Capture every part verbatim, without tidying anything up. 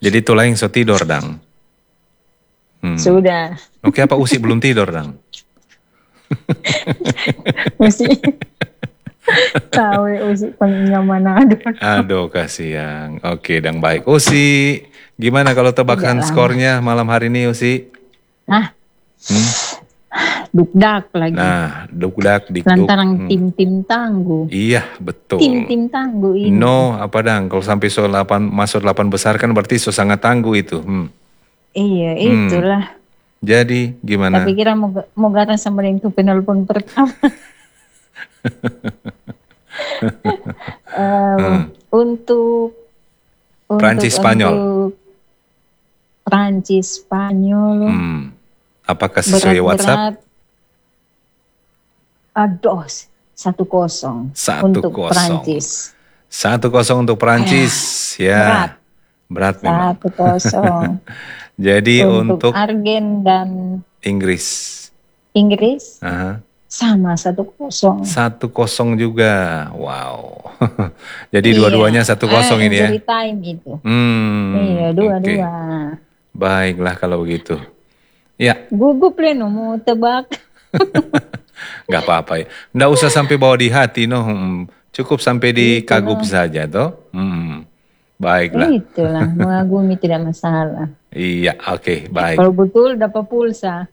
Jadi itulah yang so tidur, Dang. Hmm. Sudah. Oke, apa Usi belum tidur, Dang? Usi. Tahu Usi pengen Manado. Aduh, kasihan. Oke, Dang, baik. Usi, gimana kalau tebakan Tidak skornya malam hari ini, Usi? Nah, Hmm? dukdak lagi. Nah, dukdak, dikduk. Lantaran Hmm. tim-tim tangguh. Iya, betul. Tim-tim tangguh ini. No, apa Dang? Kalau sampai so delapan, masuk delapan besar kan berarti so sangat tangguh itu. Hmm. Iya, Hmm. itulah. Jadi, gimana? Tapi kira mau mau datang sama itu penelpon pertama. um, Hmm. Untuk Prancis untuk, Spanyol. Untuk Prancis Spanyol. Hmm. Apakah sesuai WhatsApp? Aduh, satu kosong untuk Satu kosong. Prancis. Satu kosong untuk Prancis, ya. Berat. Berat memang. Satu kosong. Jadi untuk, untuk Argen dan Inggris. Inggris Aha. sama satu kosong. Satu kosong juga, wow. Jadi dua-duanya satu kosong eh, ini ya. Injury time itu. Hmm. Iya, dua-dua. Okay. Baiklah kalau begitu. Ya. Gugup Leno mau tebak. Gak apa-apa ya. Nggak usah sampai bawa di hati, no. Hmm. Cukup sampai di Itulah. kagum saja, toh. Hmm. Baiklah. Itulah, mengagumi tidak masalah. Iya, oke, okay, baik. Kalau betul dapat pulsa.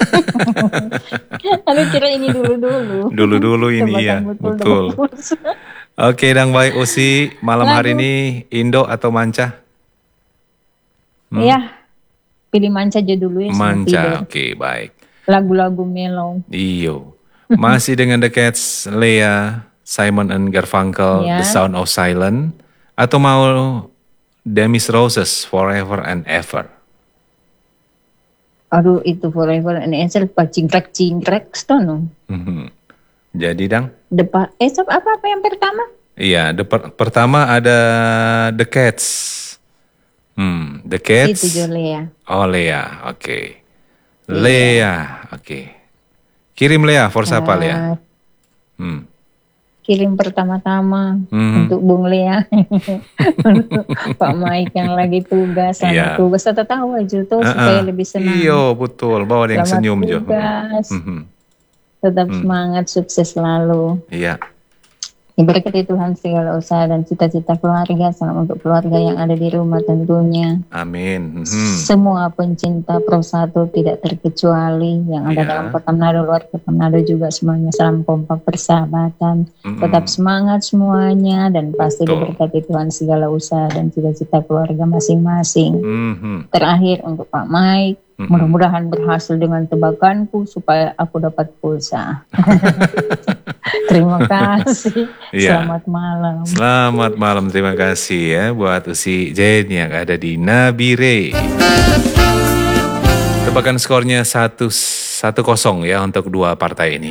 Aduh, kira ini dulu-dulu. Dulu-dulu ini ya, betul. betul. Oke, okay, Dang, baik. Usi, malam Lagu. hari ini Indo atau Manca? Iya, hmm? Pilih Manca aja dulu ya. Manca, oke, okay, baik. Lagu-lagu mellow. Iyo. Masih dengan The Cats, Lea, Simon and Garfunkel, ya. The Sound of Silence, atau mau Demis Roses, Forever and Ever? Aduh, itu Forever and Ever, cingkrek-cingkrek, stono. Mm-hmm. Jadi, Dang? Depan, eh, apa-apa yang pertama? Iya, per pertama ada The Cats. Hmm, The Cats. Itu jo Lea. Oh, Lea, oke. Okay. Lea, oke. Okay. Kirim Lea, for siapa uh, Lea? Hmm. Kirim pertama-tama hmm. untuk Bung Lea. Untuk Pak Mike yang lagi tugas, sama yeah. tugas tetap tahu aja tuh uh -uh. supaya lebih senang. Iyo, betul. Bawa yang senyum jo. Tugas. Hmm. Tetap hmm. semangat, sukses selalu. Iya. Diberkati Tuhan segala usaha dan cita-cita keluarga, salam untuk keluarga yang ada di rumah tentunya. Amin. Hmm. Semua pencinta Pro satu tidak terkecuali, yang ada yeah. dalam Kota Manado, luar Kota Manado juga semuanya salam kompak persahabatan. Mm-hmm. Tetap semangat semuanya dan pasti Betul. Diberkati Tuhan segala usaha dan cita-cita keluarga masing-masing. Mm-hmm. Terakhir untuk Pak Mike. Mm-hmm. Mudah-mudahan berhasil dengan tebakanku supaya aku dapat pulsa. Terima kasih. Ya. Selamat malam. Selamat malam. Terima kasih ya buat Usi Jen yang ada di Nabire. Tebakan skornya satu satu kosong ya untuk dua partai ini.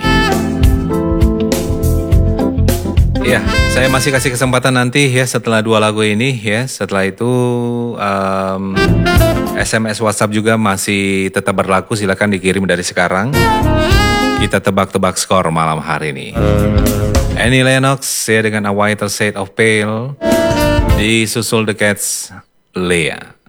Ya, saya masih kasih kesempatan nanti ya setelah dua lagu ini ya. Setelah itu um, S M S WhatsApp juga masih tetap berlaku. Silakan dikirim dari sekarang. Kita tebak-tebak skor malam hari ini. Annie Lennox ya dengan A Whiter Shade of Pale. Disusul The Cats, Lea.